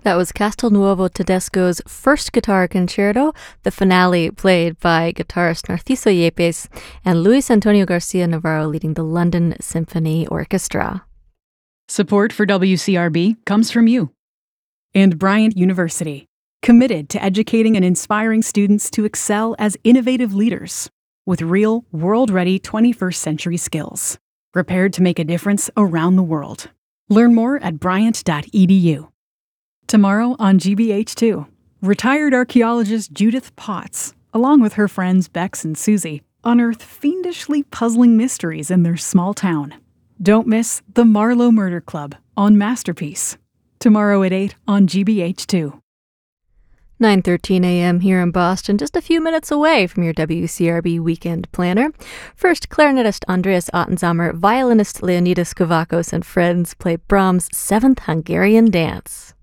That was Castelnuovo Tedesco's first guitar concerto, the finale played by guitarist Narciso Yepes and Luis Antonio Garcia Navarro leading the London Symphony Orchestra. Support for WCRB comes from you. And Bryant University, committed to educating and inspiring students to excel as innovative leaders with real, world-ready 21st century skills, prepared to make a difference around the world. Learn more at bryant.edu. Tomorrow on GBH2, retired archaeologist Judith Potts, along with her friends Bex and Susie, unearth fiendishly puzzling mysteries in their small town. Don't miss The Marlowe Murder Club on Masterpiece. Tomorrow at 8 on GBH2. 9:13 a.m. here in Boston, just a few minutes away from your WCRB weekend planner. First, clarinetist Andreas Ottenzamer, violinist Leonidas Kavakos, and friends play Brahms' 7th Hungarian Dance.